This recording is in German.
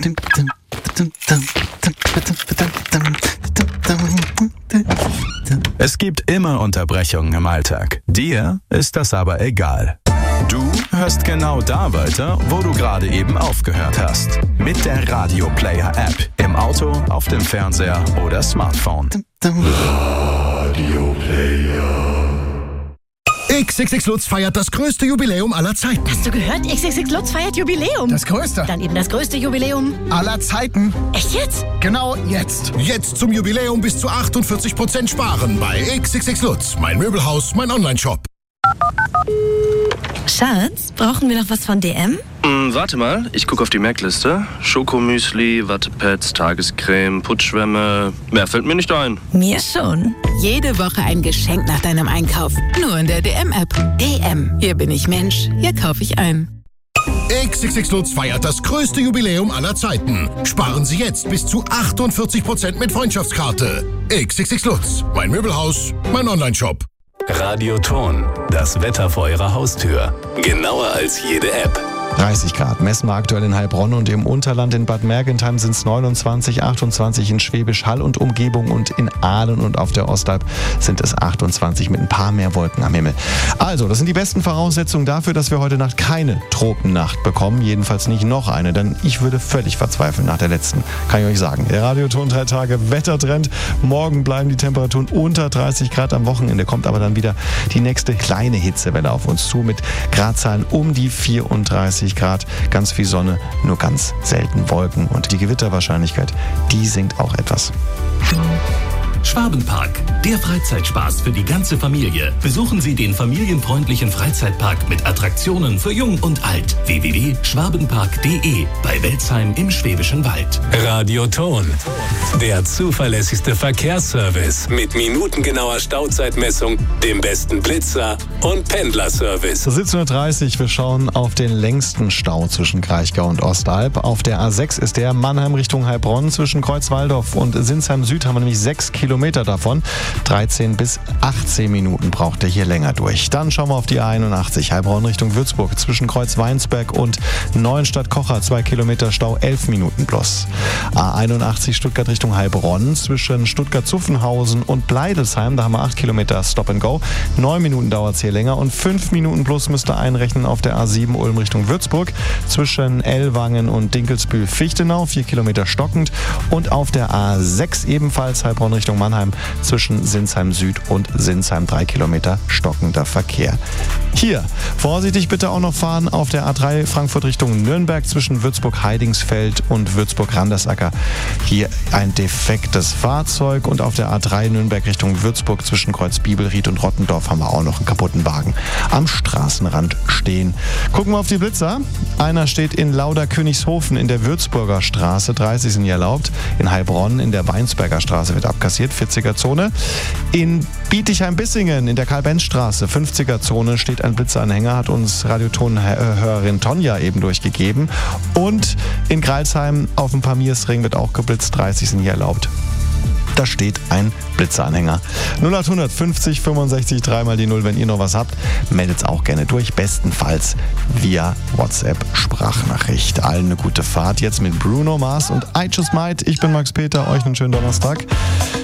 Es gibt immer Unterbrechungen im Alltag. Dir ist das aber egal. Du hörst genau da weiter, wo du gerade eben aufgehört hast. Mit der Radio Player App. Im Auto, auf dem Fernseher oder Smartphone. Radio Player. XXX Lutz feiert das größte Jubiläum aller Zeiten. Hast du gehört? XXX Lutz feiert Jubiläum. Das größte. Dann eben das größte Jubiläum aller Zeiten. Echt jetzt? Genau jetzt. Jetzt zum Jubiläum bis zu 48% sparen bei XXX Lutz. Mein Möbelhaus, mein Onlineshop. Schatz, brauchen wir noch was von DM? Warte mal, ich gucke auf die Merkliste. Schokomüsli, Wattepads, Tagescreme, Putzschwämme. Mehr fällt mir nicht ein. Mir schon. Jede Woche ein Geschenk nach deinem Einkauf. Nur in der DM-App. DM. Hier bin ich Mensch. Hier kaufe ich ein. XXX Lutz feiert das größte Jubiläum aller Zeiten. Sparen Sie jetzt bis zu 48% mit Freundschaftskarte. XXX Lutz. Mein Möbelhaus, mein Onlineshop. Radioton, das Wetter vor Ihrer Haustür. Genauer als jede App. 30 Grad messen wir aktuell in Heilbronn und im Unterland in Bad Mergentheim sind es 29, 28 in Schwäbisch Hall und Umgebung und in Aalen und auf der Ostalb sind es 28 mit ein paar mehr Wolken am Himmel. Also, das sind die besten Voraussetzungen dafür, dass wir heute Nacht keine Tropennacht bekommen, jedenfalls nicht noch eine, denn ich würde völlig verzweifeln nach der letzten, kann ich euch sagen. Der Radioton 3 Tage Wettertrend, morgen bleiben die Temperaturen unter 30 Grad, am Wochenende kommt aber dann wieder die nächste kleine Hitzewelle auf uns zu mit Gradzahlen um die 34 Grad, ganz viel Sonne, nur ganz selten Wolken und die Gewitterwahrscheinlichkeit, die sinkt auch etwas. Schwabenpark, der Freizeitspaß für die ganze Familie. Besuchen Sie den familienfreundlichen Freizeitpark mit Attraktionen für Jung und Alt. www.schwabenpark.de bei Welzheim im Schwäbischen Wald. Radioton, der zuverlässigste Verkehrsservice mit minutengenauer Stauzeitmessung, dem besten Blitzer und Pendlerservice. 17:30 Uhr, wir schauen auf den längsten Stau zwischen Kraichgau und Ostalb. Auf der A6 ist der Mannheim Richtung Heilbronn. Zwischen Kreuzwaldorf und Sinsheim Süd haben wir nämlich 6 Kilometer davon. 13 bis 18 Minuten braucht er hier länger durch. Dann schauen wir auf die A81 Heilbronn Richtung Würzburg. Zwischen Kreuzweinsberg und Neuenstadt-Kocher 2 Kilometer Stau, 11 Minuten plus. A81 Stuttgart Richtung Heilbronn. Zwischen Stuttgart-Zuffenhausen und Bleidelsheim, da haben wir 8 Kilometer Stop and Go. 9 Minuten dauert es hier länger und 5 Minuten plus müsst ihr einrechnen auf der A7 Ulm Richtung Würzburg. Zwischen Ellwangen und Dinkelsbühl-Fichtenau 4 Kilometer stockend und auf der A6 ebenfalls Heilbronn Richtung Mannheim zwischen Sinsheim Süd und Sinsheim 3 Kilometer stockender Verkehr. Hier, vorsichtig bitte auch noch fahren auf der A3 Frankfurt Richtung Nürnberg zwischen Würzburg-Heidingsfeld und Würzburg-Randersacker. Hier ein defektes Fahrzeug und auf der A3 Nürnberg Richtung Würzburg zwischen Kreuz-Bibelried und Rottendorf haben wir auch noch einen kaputten Wagen am Straßenrand stehen. Gucken wir auf die Blitzer. Einer steht in Lauder-Königshofen in der Würzburger Straße, 30 sind hier erlaubt. In Heilbronn in der Weinsberger Straße wird abkassiert, 40er Zone. In Bietigheim-Bissingen in der Karl-Benz-Straße, 50er Zone, steht ein Blitzeranhänger, hat uns Radioton-Hörerin Tonja eben durchgegeben. Und in Greilsheim auf dem Pamirsring wird auch geblitzt, 30 sind hier erlaubt. Da steht ein Blitzeranhänger. 0800 50 65 3 mal die 0, wenn ihr noch was habt, meldet's auch gerne durch, bestenfalls via WhatsApp-Sprachnachricht. Allen eine gute Fahrt jetzt mit Bruno Mars und I Just Might. Ich bin Max Peter, euch einen schönen Donnerstag.